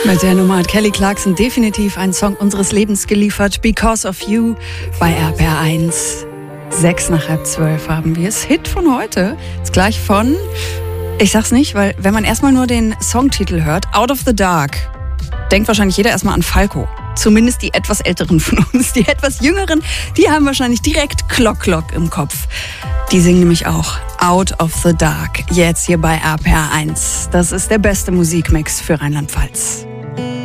Mit der Nummer hat Kelly Clarkson definitiv einen Song unseres Lebens geliefert. Because of You bei RPR1. 11:06 haben wir es. Hit von heute. Ist gleich von, ich sag's nicht, weil wenn man erstmal nur den Songtitel hört, Out of the Dark, denkt wahrscheinlich jeder erstmal an Falco. Zumindest die etwas älteren von uns. Die etwas jüngeren, die haben wahrscheinlich direkt Clock im Kopf. Die singen nämlich auch Out of the Dark. Jetzt hier bei RPR1. Das ist der beste Musikmix für Rheinland-Pfalz.